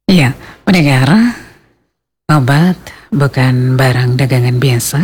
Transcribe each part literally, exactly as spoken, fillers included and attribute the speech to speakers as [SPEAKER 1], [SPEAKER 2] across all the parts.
[SPEAKER 1] Iya, pendengar, obat bukan barang dagangan biasa.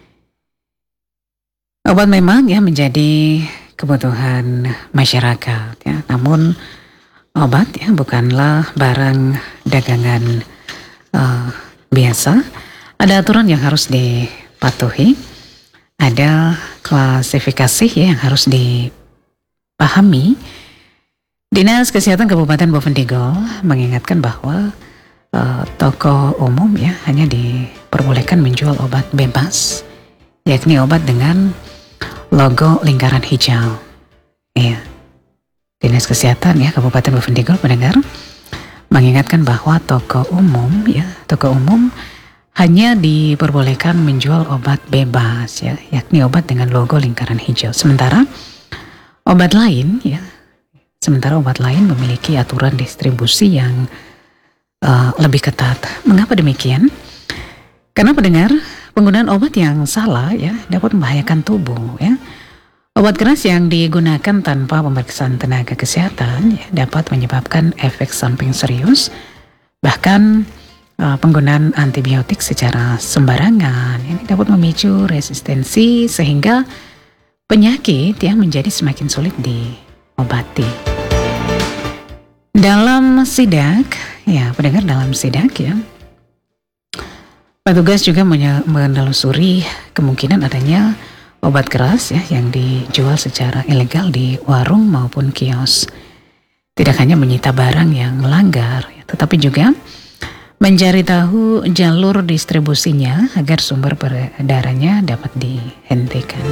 [SPEAKER 1] Obat memang ya menjadi kebutuhan masyarakat ya. Namun obat ya bukanlah barang dagangan eh, biasa. Ada aturan yang harus dipatuhi, ada klasifikasi ya yang harus dipahami. Dinas Kesehatan Kabupaten Bovendigul mengingatkan bahwa uh, toko umum ya hanya diperbolehkan menjual obat bebas, yakni obat dengan logo lingkaran hijau. Iya. Dinas Kesehatan ya Kabupaten Bovendigul mendengar mengingatkan bahwa toko umum ya, toko umum hanya diperbolehkan menjual obat bebas ya, yakni obat dengan logo lingkaran hijau. Sementara obat lain ya Sementara obat lain memiliki aturan distribusi yang uh, lebih ketat. Mengapa demikian? Karena pendengar, penggunaan obat yang salah ya dapat membahayakan tubuh ya. Obat keras yang digunakan tanpa pemeriksaan tenaga kesehatan ya, dapat menyebabkan efek samping serius. Bahkan uh, penggunaan antibiotik secara sembarangan ini dapat memicu resistensi sehingga penyakit yang menjadi semakin sulit diobati. Dalam sidak, ya pendengar dalam sidak ya, petugas juga menelusuri kemungkinan adanya obat keras ya yang dijual secara ilegal di warung maupun kios. Tidak hanya menyita barang yang melanggar, ya, tetapi juga mencari tahu jalur distribusinya agar sumber peredarannya dapat dihentikan.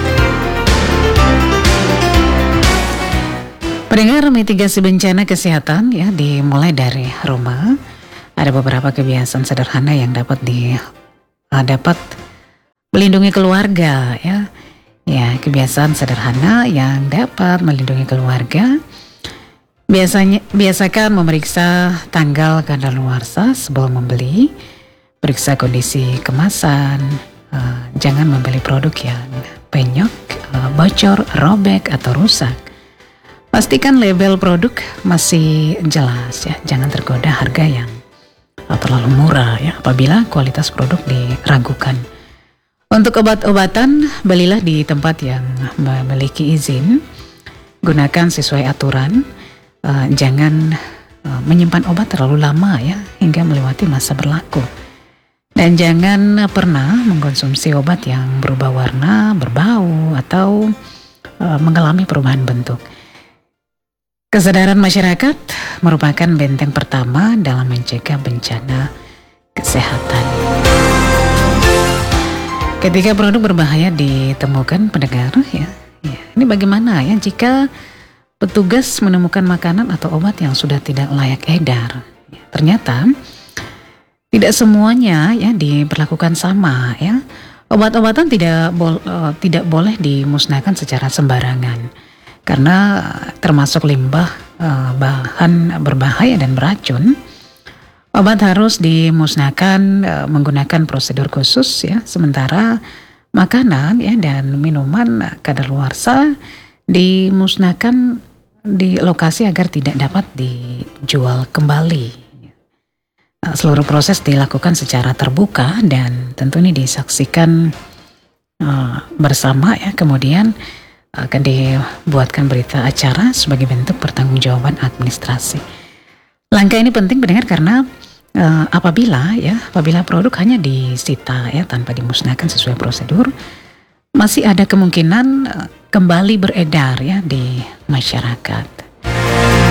[SPEAKER 1] Pendengar, mitigasi bencana kesehatan ya dimulai dari rumah. Ada beberapa kebiasaan sederhana yang dapat di uh, dapat melindungi keluarga ya. Ya, kebiasaan sederhana yang dapat melindungi keluarga. Biasanya biasakan memeriksa tanggal kadaluarsa sebelum membeli. Periksa kondisi kemasan. Uh, jangan membeli produk yang penyok, uh, bocor, robek atau rusak. Pastikan label produk masih jelas ya, jangan tergoda harga yang terlalu murah ya apabila kualitas produk diragukan. Untuk obat-obatan, belilah di tempat yang memiliki izin, gunakan sesuai aturan, uh, jangan uh, menyimpan obat terlalu lama ya hingga melewati masa berlaku. Dan jangan pernah mengkonsumsi obat yang berubah warna, berbau atau uh, mengalami perubahan bentuk. Kesadaran masyarakat merupakan benteng pertama dalam mencegah bencana kesehatan. Ketika produk berbahaya ditemukan pendengar ya, ya, ini bagaimana ya jika petugas menemukan makanan atau obat yang sudah tidak layak edar? Ya, ternyata tidak semuanya ya diperlakukan sama ya. Obat-obatan tidak bol, uh, tidak boleh dimusnahkan secara sembarangan. Karena termasuk limbah, eh, bahan berbahaya dan beracun, obat harus dimusnahkan eh, menggunakan prosedur khusus ya. Sementara makanan ya dan minuman kadaluarsa dimusnahkan di lokasi agar tidak dapat dijual kembali. Seluruh proses dilakukan secara terbuka dan tentu ini disaksikan eh, bersama ya. Kemudian akan dibuatkan berita acara sebagai bentuk pertanggungjawaban administrasi. Langkah ini penting pendengar karena uh, apabila ya apabila produk hanya disita ya tanpa dimusnahkan sesuai prosedur, masih ada kemungkinan uh, kembali beredar ya di masyarakat.